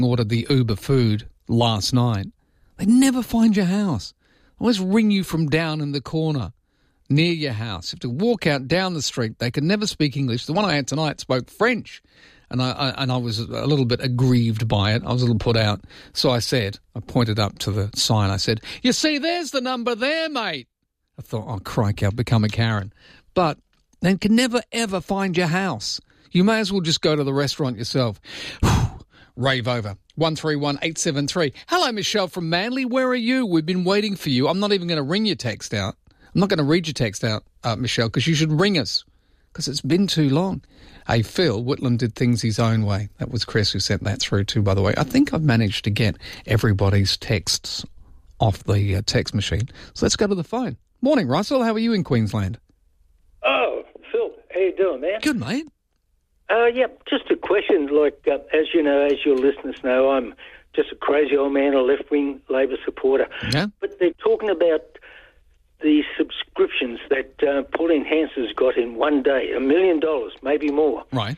ordered the Uber food last night. They never find your house. They always ring you from down in the corner near your house. You have to walk out down the street. They can never speak English. The one I had tonight spoke French, and I was a little bit aggrieved by it. I was a little put out. So I pointed up to the sign. I said, "You see, there's the number there, mate." I thought, oh, crikey, I've become a Karen. But they can never, ever find your house. You may as well just go to the restaurant yourself. Rave over. 131873. Hello, Michelle from Manly. Where are you? We've been waiting for you. I'm not even going to ring your text out. I'm not going to read your text out, Michelle, because you should ring us, because it's been too long. Hey, Phil, Whitlam did things his own way. That was Chris who sent that through too, by the way. I think I've managed to get everybody's texts off the text machine. So let's go to the phone. Morning, Russell. How are you in Queensland? Oh, Phil, how you doing, man? Good, mate. Just a question. Like, as you know, as your listeners know, I'm just a crazy old man, a left-wing Labor supporter. Yeah. But they're talking about the subscriptions that Pauline Hanson's got in one day, $1 million, maybe more. Right.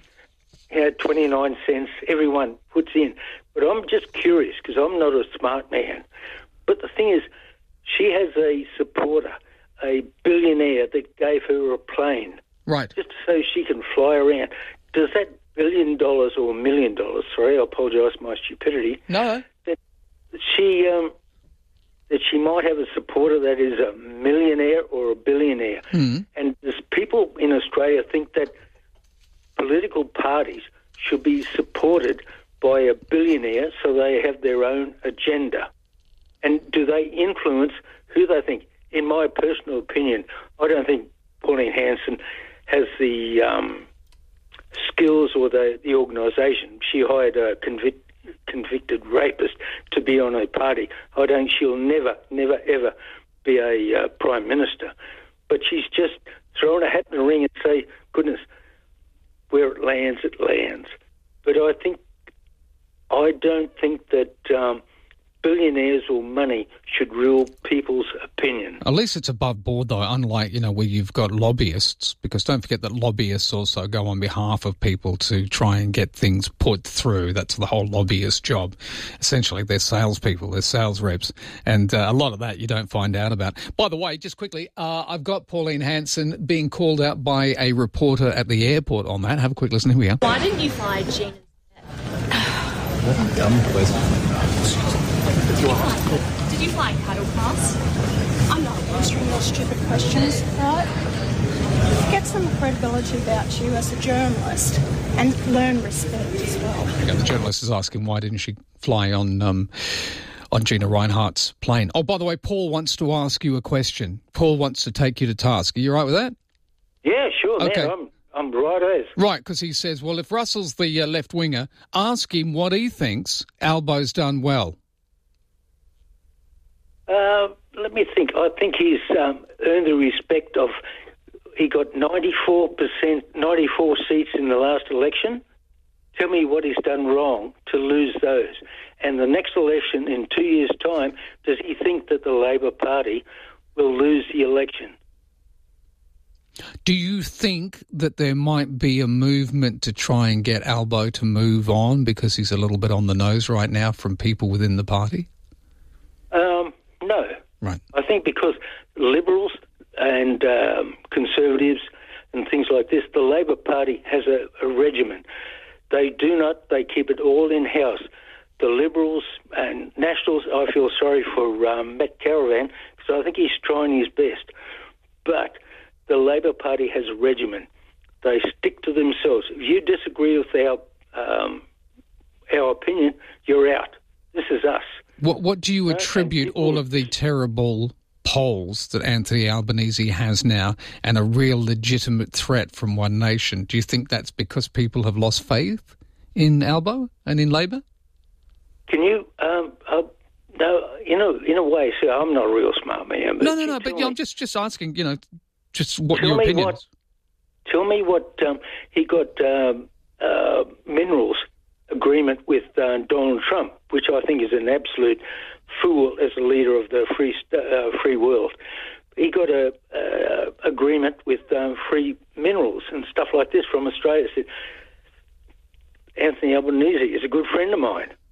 29 cents everyone puts in. But I'm just curious, because I'm not a smart man. But the thing is, she has a supporter, a billionaire that gave her a plane. Right. Just so she can fly around. Does that $1 billion or $1 million, sorry, I apologise for my stupidity. No. That she might have a supporter that is a millionaire or a billionaire. Mm. And does people in Australia think that political parties should be supported by a billionaire so they have their own agenda? And do they influence who they think? In my personal opinion, I don't think Pauline Hanson has the skills or the organisation. She hired a convicted rapist to be on her party. I don't. She'll never, ever be a prime minister. But she's just thrown a hat in the ring and say, "Goodness, where it lands, it lands." But I don't think that billionaires or money should rule people's opinion. At least it's above board, though, unlike, where you've got lobbyists, because don't forget that lobbyists also go on behalf of people to try and get things put through. That's the whole lobbyist job. Essentially, they're salespeople, they're sales reps, and a lot of that you don't find out about. By the way, just quickly, I've got Pauline Hanson being called out by a reporter at the airport on that. Have a quick listen. Here we are. Why didn't you fly Gina? Did you fly cattle class? I'm not answering your stupid questions, right? Get some credibility about you as a journalist and learn respect as well. Okay, the journalist is asking why didn't she fly on Gina Rinehart's plane. Oh, by the way, Paul wants to ask you a question. Paul wants to take you to task. Are you all right with that? Yeah, sure, okay. Man. I'm right as. Right, because he says, well, if Russell's the left-winger, ask him what he thinks Albo's done well. Let me think. I think he's earned the respect of... He got 94 seats in the last election. Tell me what he's done wrong to lose those. And the next election in 2 years' time, does he think that the Labor Party will lose the election? Do you think that there might be a movement to try and get Albo to move on because he's a little bit on the nose right now from people within the party? No. Right. I think because Liberals and Conservatives and things like this, the Labor Party has a regimen. They keep it all in-house. The Liberals and Nationals, I feel sorry for Matt Caravan because I think he's trying his best. But the Labor Party has a regimen. They stick to themselves. If you disagree with our opinion, you're out. This is us. What do you attribute all of the terrible polls that Anthony Albanese has now and a real legitimate threat from One Nation? Do you think that's because people have lost faith in Albo and in Labor? Can you... No, in a way, see, I'm not a real smart man. But No, but I'm just asking, just what your opinion is. Tell me what he got minerals agreement with Donald Trump, which I think is an absolute fool as a leader of the free world. He got a agreement with free minerals and stuff like this from Australia. Said Anthony Albanese is a good friend of mine.